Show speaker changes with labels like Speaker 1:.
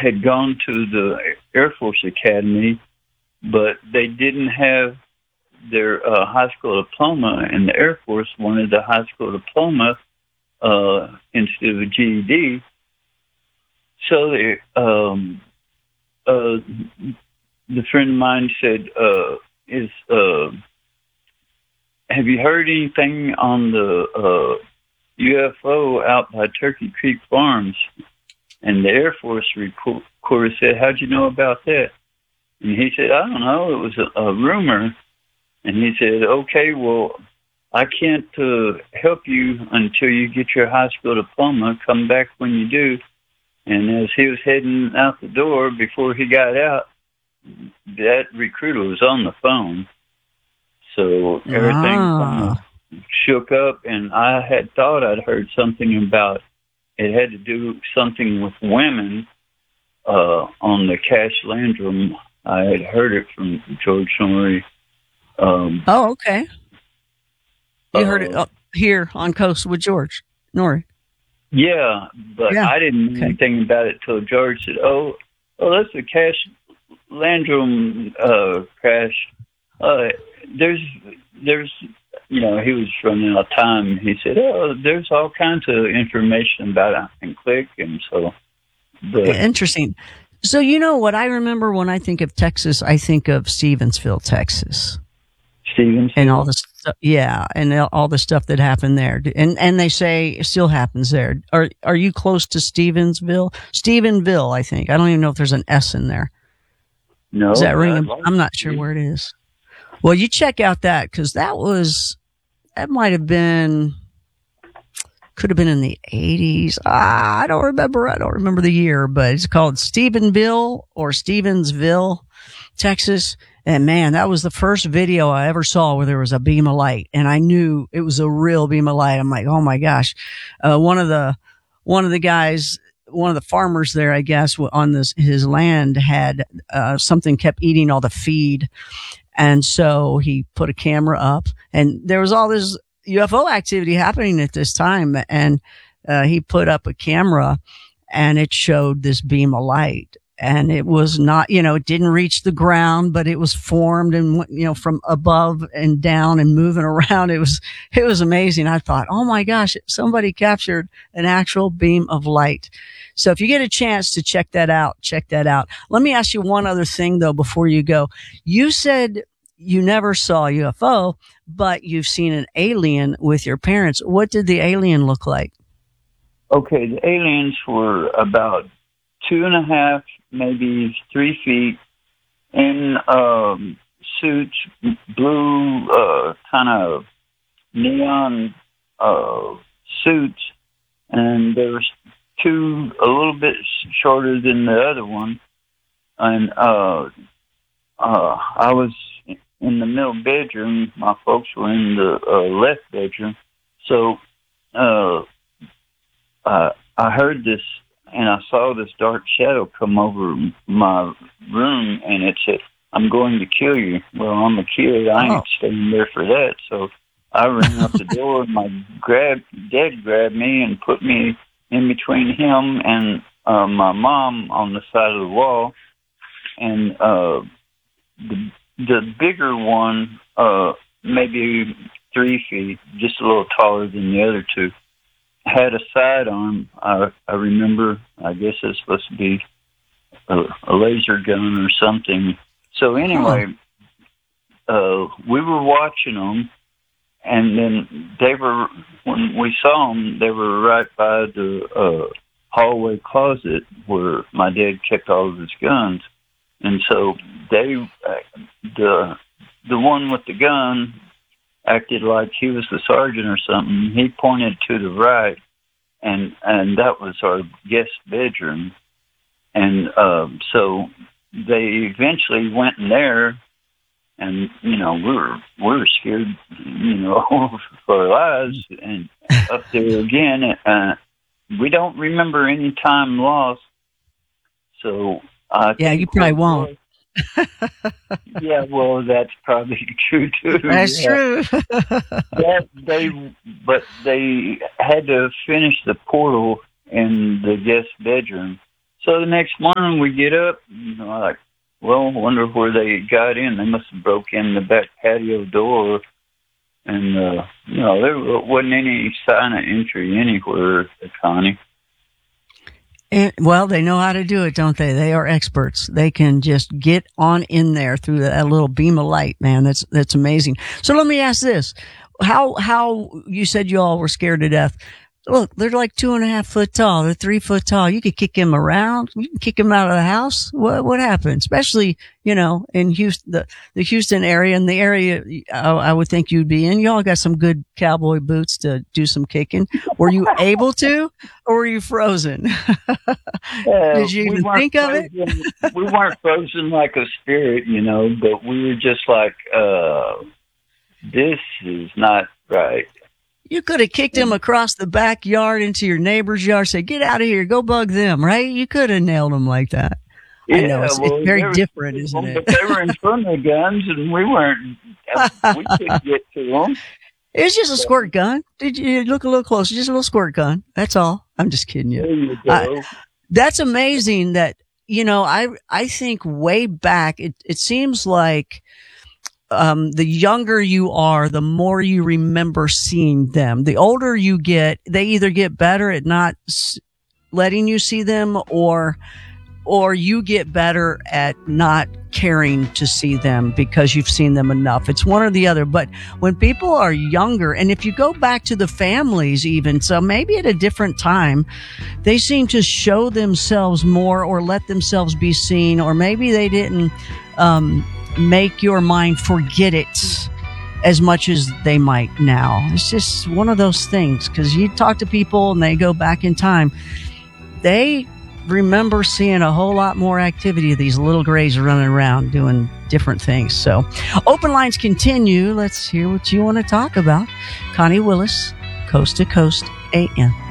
Speaker 1: had gone to the Air Force Academy, but they didn't have their high school diploma, and the Air Force wanted the high school diploma instead of a GED. So the friend of mine said, have you heard anything on the UFO out by Turkey Creek Farms? And the Air Force reporter said, how'd you know about that? And he said, I don't know, it was a rumor. And he said, okay, well, I can't help you until you get your high school diploma. Come back when you do. And as he was heading out the door, before he got out, that recruiter was on the phone. So everything shook up, and I had thought I'd heard something about it had to do something with women on the Cash Landrum. I had heard it from George Norrie.
Speaker 2: Okay. You heard it here on Coast with George Norrie.
Speaker 1: Yeah, but I didn't know anything about it till George said, "Oh, that's the Cash Landrum crash." There's, he was running out of time. He said, "Oh, there's all kinds of information about it." And click, and so.
Speaker 2: Interesting. So what I remember when I think of Texas, I think of Stevensville, Texas. And all the stuff, and all the stuff that happened there, and they say it still happens there. Are you close to Stevensville? Stephenville, I think. I don't even know if there's an S in there.
Speaker 1: No,
Speaker 2: does that ring? I'm not sure where it is. Well, you check out that, because that might have been, could have been in the 80s. I don't remember the year, but it's called Stephenville or Stevensville, Texas. And man, that was the first video I ever saw where there was a beam of light, and I knew it was a real beam of light. I'm like, oh my gosh. One of the guys, one of the farmers there, I guess, on his land had, something kept eating all the feed. And so he put a camera up, and there was all this UFO activity happening at this time. And, he put up a camera, and it showed this beam of light. And it was not, it didn't reach the ground, but it was formed and, from above and down and moving around. It was amazing. I thought, oh my gosh, somebody captured an actual beam of light. So if you get a chance to check that out. Let me ask you one other thing though, before you go. You said you never saw a UFO, but you've seen an alien with your parents. What did the alien look like?
Speaker 1: Okay. The aliens were about 2.5, maybe 3 feet, in suits, blue, kind of neon suits, and there was two a little bit shorter than the other one, and I was in the middle bedroom. My folks were in the left bedroom, so I heard this. And I saw this dark shadow come over my room, and it said, "I'm going to kill you." Well, I'm a kid. I ain't staying there for that. So I ran out the door, and my dad grabbed me and put me in between him and my mom on the side of the wall. And the bigger one, maybe 3 feet, just a little taller than the other two, had a sidearm. I remember, I guess it's supposed to be a laser gun or something. So anyway, we were watching them, and then when we saw them, they were right by the hallway closet where my dad kept all of his guns. And so the one with the gun acted like he was the sergeant or something. He pointed to the right, and that was our guest bedroom. And so they eventually went in there, and we were scared, for our lives. And up there again, we don't remember any time lost. So
Speaker 2: you probably won't.
Speaker 1: Yeah, well, that's probably true too.
Speaker 2: That's true.
Speaker 1: But they had to finish the portal in the guest bedroom, So the next morning we get up, like, well, I wonder where they got in. They must have broke in the back patio door. And, there wasn't any sign of entry anywhere, Connie.
Speaker 2: Well, they know how to do it, don't they? They are experts. They can just get on in there through that little beam of light, man. That's amazing. So let me ask this. How you said you all were scared to death. Look, they're like 2.5 foot tall. They're 3 foot tall. You could kick him around. You can kick him out of the house. What happened? Especially, in Houston, the Houston area and the area I would think you'd be in. Y'all got some good cowboy boots to do some kicking. Were you able to, or were you frozen? Did you even think of it?
Speaker 1: We weren't frozen like a spirit, but we were just like, this is not right.
Speaker 2: You could have kicked him across the backyard into your neighbor's yard, said, get out of here, go bug them, right? You could have nailed him like that.
Speaker 1: Yeah,
Speaker 2: I know, it's very different, isn't it?
Speaker 1: But they were in front of the guns, and we weren't. We couldn't get to them.
Speaker 2: It's just a squirt gun. Did you look a little closer? Just a little squirt gun. That's all. I'm just kidding you.
Speaker 1: There you go.
Speaker 2: That's amazing that, I think way back, it seems like the younger you are, the more you remember seeing them. The older you get, they either get better at not letting you see them, or you get better at not caring to see them because you've seen them enough. It's one or the other. But when people are younger, and if you go back to the families even, so maybe at a different time, they seem to show themselves more or let themselves be seen, or maybe they didn't, make your mind forget it as much as they might now. It's just one of those things, because you talk to people and they go back in time, they remember seeing a whole lot more activity of these little grays running around doing different things. So open lines continue. Let's hear what you want to talk about. Connie Willis, Coast to Coast AM.